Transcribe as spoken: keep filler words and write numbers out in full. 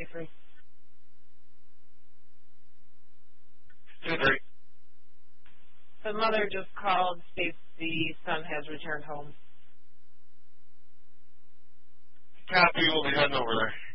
two three. two three. The mother just called, states the son has returned home. Copy, we'll be heading over there.